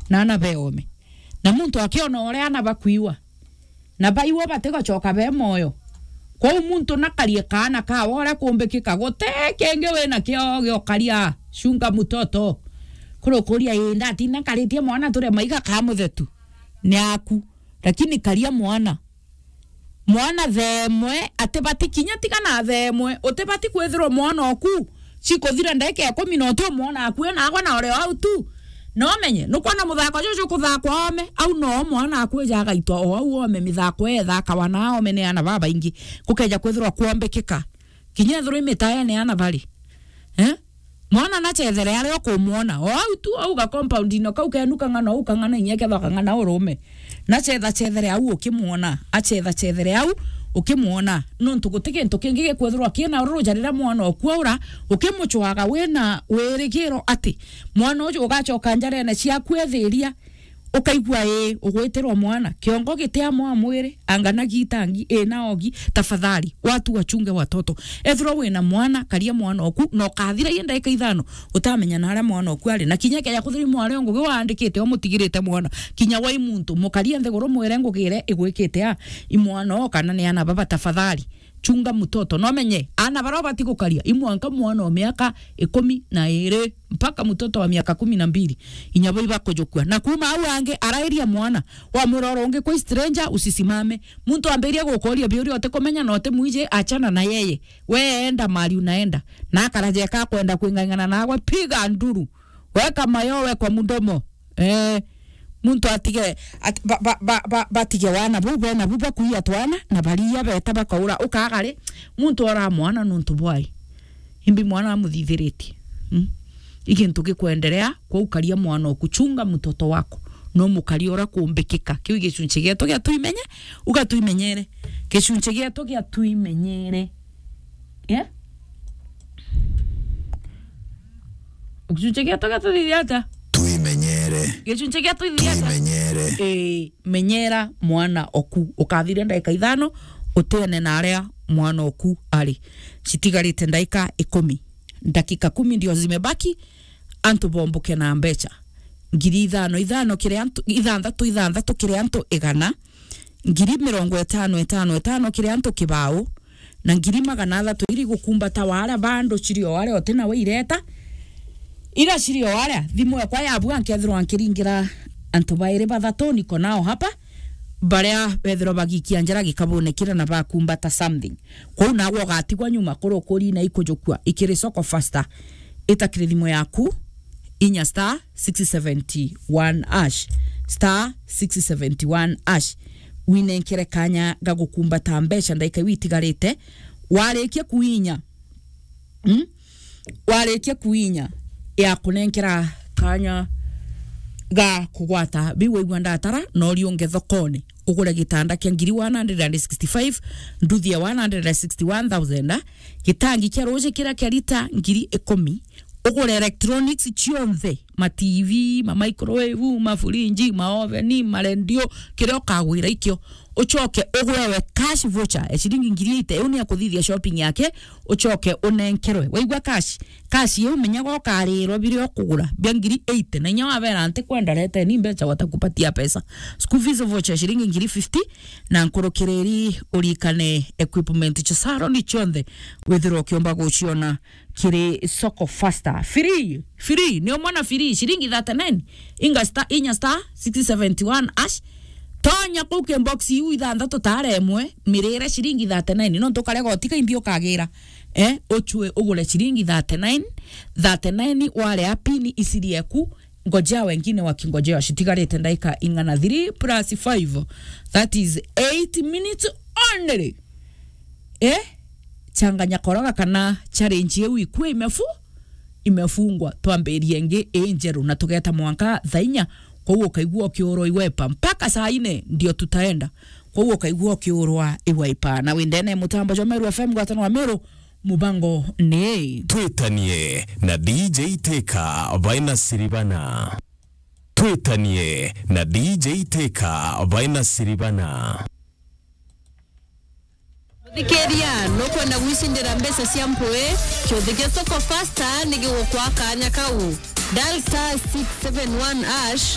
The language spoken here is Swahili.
na ana beome na muntu akiona ore ana bakuiwa na baiwa batego choka be moyo kwa muntu nakarie kana ka ore kumbikika gutekenge we na kio giokaria shunga mutoto kurokoria yenda tina karitie mwana ture maiga ka muthetu nyaku lakini karia mwana themwe atebati kinya tigana themwe utebati kwethirwo mwana oku cikuthira ndeke ya 10 mwana akue na agwa na ore au tu no menye nukwana muthako jojo kuthakwa ome au no mwana akue jaga itwa o au ome mithako ethaka wana ome ne ana baba ingi kukeja kwethirwo kuombekeka kinya thuru imitaya ne ana bali mwana na chethere ari okumuona o au tu au ga compound ino kau kenuka ngana ukangana inyeke thakangana urume na chethere au ukimuona achetha chethere au ukimuona no ntugutike ntukingi kwethirwa kiena rujarira mwana okwaura ukimuchwaga wena werigiro ati mwana uju ugachoka njarene cia kwethiria ukaigua ugweterwa mwana kiongo gitia mwa mwiri angana gitangi naogi tafadhali watu wachunge watoto ethro wena mwana karia mwana oku no kathira yenda ikaithano utamenya na ara mwana oku ari na kinya kya kuthiri mwana ngo wandikite omutigirite mwana kinya wai muntu mukaria nthegoro mwere ngugire igwikite imwana okana ni ana baba tafadhali chunga mutoto no menye ana baroba tigukaria imwanka mwana o miaka 12 mpaka mutoto wa miaka 12 inyabo ibakojokwa na kuma au ange arairia mwana wa muroro unge kwa stranger usisimame muntu amberia gukoria biuri otekomenya note muije achana na yeye we enda mali unaenda na karaje ka kwenda kuingangana nawe piga nduru weka mayowe kwa mundomo muntu atige batige wana bube na buba kuya twana na baria beta bakaura ukagare muntu ora mwana nuntu bwai imbi mwana amuthithiriti ikintu gikuendelea kwa ukaria mwana okuchunga mtoto wako no mukaria ora kumbikika kiu gicunche gieto gia tuimenye ugatuimenyere gicunche gieto gia tuimenyere gicunche gieto gia tuthiata tuimenyere gicunche gia tuthiata menyera mwana oku ukathire ndaika 5 utene na aria mwana oku ari citigarite ndaika 10 dakika 10 ndio zimebaki antu bombuke na mbecha ngiri 5 kire antu 6 kire antu 100 ngiri 55 kire antu kibao na ngiri 300 iri gukumbata wala bando chirio wale otena we ireta ira chirio wale thimu yakwa ya abu ankethirwo ankiringira antu baire bathatoni konao hapa baria bethiro bagikia njara gikabonekira na bakumbata something kwa nawo gatigwa nyuma korokori na ikojokwa ikire soko faster itakire thimu yaku inya star 671 ash star 671 ash winenkere kanya gagukumbata mbeca ndaika witigarite warekia kuinya ya kunenkera kanya ga kugwata biwe igwandatara no rionge thokone ugure gitanda kia ngiri 165 nduthi ya 161,000 gitangi kia roje kira kia lita ngiri 10 ugure electronics chionthe ma TV ma microwave ma furinji ma oven ma rendio kiro kagwira ikyo uchoke ugwewe cash voucher shilingi ngiri 8 uni akuthithia shopping yake uchoke unenkerwe waigwa cash yo menyago kariro biri okugura bia ngiri 8 na nyawa vera ante kwenda lete ni mbecha watakupatia pesa school fees voucher shilingi ngiri 50 na nkurukireri urikane equipment cha salon chionthe withiro kiomba guciona kiri soko faster free ni omwana free shilingi 39 inya star 671 ash tonya kuke box yu ithandatu taremwe mirire shilingi 39 no tukare gotika imbio kagira ochwe ugule shilingi 39 wale apini isirieku ngojea wengine wakingojea shitigarete ndaika ingana 3 plus 5 that is 8 minutes only changanya koroga kana challenge yewe ikue imefungwa twamberie nge enjeru na tugeta mwanka thainya kwa huo kaigua kioro iwepa mpaka saa 4 ndio tutaenda kwa huo kaigua kioro iwepa na wendene mutambo jo Meru FM gwatano wa Meru mubango ne twetanie na DJ Teka vaina siribana twetanie na DJ Teka vaina siribana Dikeria no kwenda gwicindira mbesa cia mpwe kyothike soko faster nigi gukwa kanya kau dial star 671 ash